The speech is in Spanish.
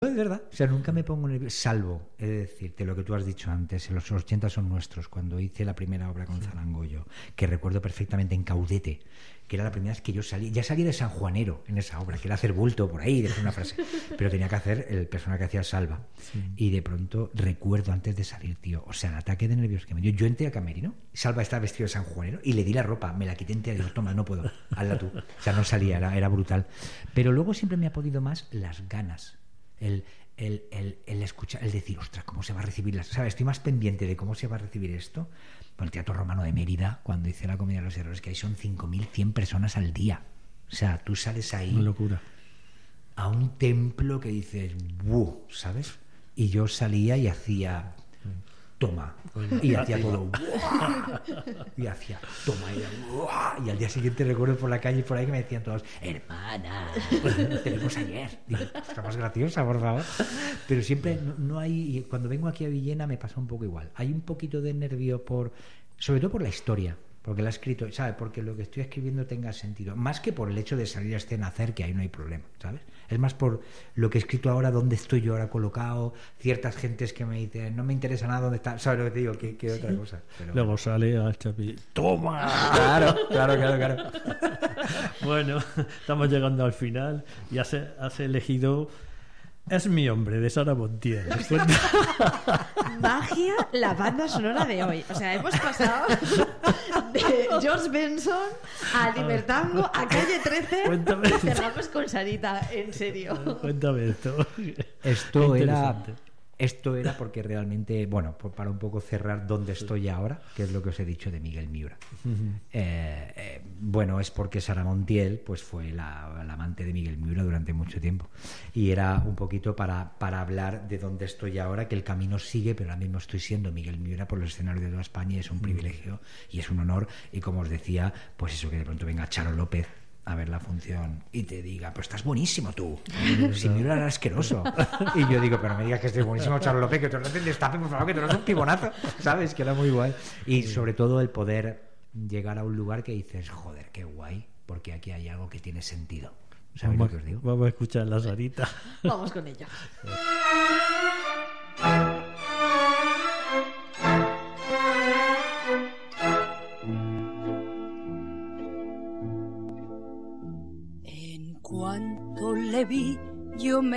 es verdad. O sea, nunca me pongo nervioso, salvo, he de decirte lo que tú has dicho antes, en los 80 son nuestros, cuando hice la primera obra con Zarangoyo, que recuerdo perfectamente en Caudete, que era la primera vez que yo salí, ya salí de sanjuanero en esa obra, que era hacer bulto por ahí, decir una frase, pero tenía que hacer el personaje que hacía Salva. Y de pronto recuerdo antes de salir, tío, o sea, el ataque de nervios que me dio. Yo entré a camerino, Salva estaba vestido de sanjuanero y le di la ropa, me la quité entera y digo, toma, no puedo, hazla tú. O sea, no salía, era brutal. Pero luego siempre me ha podido más las ganas, el escuchar, el decir, ostras, ¿cómo se va a recibir? ¿Sabes? Estoy más pendiente de cómo se va a recibir esto. Por el Teatro Romano de Mérida, cuando hice la Comedia de los Errores, que ahí son 5.100 personas al día. O sea, tú sales ahí... Una locura. A un templo que dices, ¡buh! ¿Sabes? Y yo salía y hacía... Toma. Y hacía todo... Y hacía... Toma. Y al día siguiente recuerdo por la calle por ahí que me decían todos, hermana, te vimos ayer. Digo, está más graciosa, por favor. Pero siempre no hay... Y cuando vengo aquí a Villena me pasa un poco igual. Hay un poquito de nervio sobre todo por la historia. Porque la he escrito, ¿sabes? Porque lo que estoy escribiendo tenga sentido. Más que por el hecho de salir a escena a hacer, que ahí no hay problema, ¿sabes? Es más por lo que he escrito ahora, dónde estoy yo ahora colocado, ciertas gentes que me dicen, no me interesa nada dónde está, ¿sabes lo que te digo? ¿Qué otra cosa? Pero... Luego sale al Chapi, ¡toma! Claro. Bueno, estamos llegando al final y has elegido Es mi hombre, de Sara Montiel. Magia, la banda sonora de hoy. O sea, hemos pasado de George Benson a Libertango a Calle 13. Cuéntame. Y cerramos con Sarita, en serio. Cuéntame esto. Esto era porque realmente, bueno, para un poco cerrar dónde estoy ahora, que es lo que os he dicho de Miguel Miura. Bueno, es porque Sara Montiel pues fue la amante de Miguel Miura durante mucho tiempo. Y era un poquito para hablar de dónde estoy ahora, que el camino sigue, pero ahora mismo estoy siendo Miguel Miura por los escenarios de toda España y es un privilegio y es un honor. Y como os decía, pues eso, que de pronto venga Charo López a ver la función y te diga, pues estás buenísimo tú, si Miura era asqueroso, y yo digo, pero no me digas que estoy buenísimo, Charo López, que tú no te destapes, por favor, que tú no eres un pibonazo, ¿sabes? Que era muy guay. Y sobre todo el poder llegar a un lugar que dices, joder, qué guay, porque aquí hay algo que tiene sentido. ¿Sabéis lo que os digo? Vamos a escuchar la Sarita. Vamos con ello.